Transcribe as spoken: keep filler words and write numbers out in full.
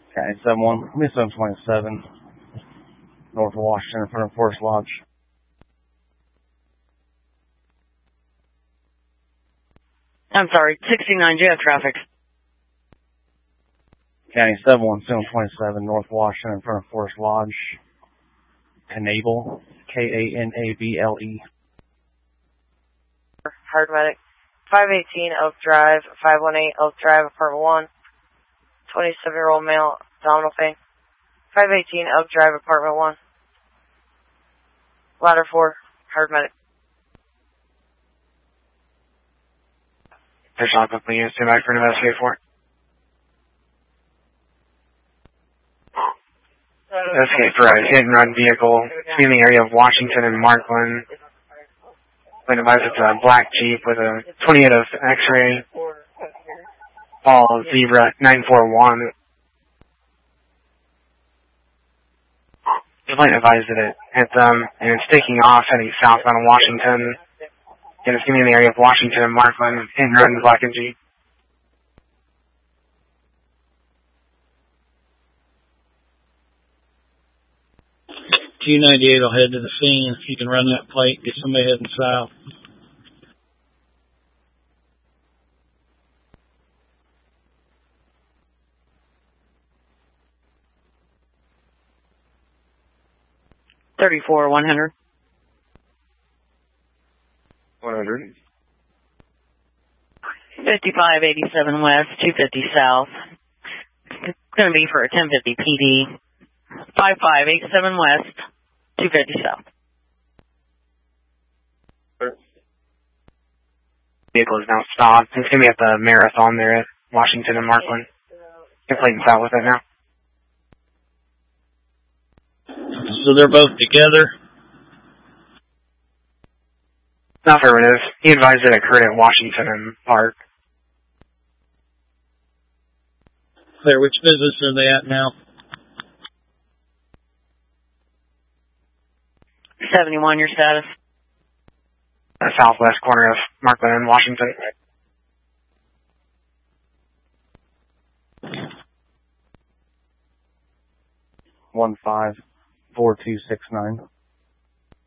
Okay, seven one, Miss seven twenty-seven, north of Washington in front of Forest Lodge. I'm sorry, sixty-nine, do you have traffic? County seven one, seven twenty-seven, north Washington in front of Forest Lodge. Canable, K A N A B L E. Hard medic. five eighteen Elk Drive, five one eight Elk Drive, apartment one. twenty-seven-year-old male, abdominal pain. five eighteen Elk Drive, apartment one. Ladder four, hard medic. Fish on quickly, unit, stand by for an investigate four. Investigate for a hit and run vehicle in the area of Washington and Markland. Been advised it's a black Jeep with a twenty-eight of X-ray. All Zebra nine four one. The plane advised that it hit them and it's taking off heading southbound of Washington. And it's going to be in the area of Washington and Markland, hit and run the black and Jeep. two ninety-eight will head to the scene. If you can run that plate, get somebody heading south. thirty-four, one hundred. one hundred. fifty-five eighty-seven west, two fifty south. It's going to be for a ten fifty P D. five five eight seven west, two fifty south. Vehicle is now stopped. It's going to be at the marathon there at Washington and Markland. They're playing south with it now. So they're both together? Not affirmative. He advised it occurred at Washington and Park. Clear, which business are they at now? seventy-one, your status? The southwest corner of Markland and Washington. One five four two six nine.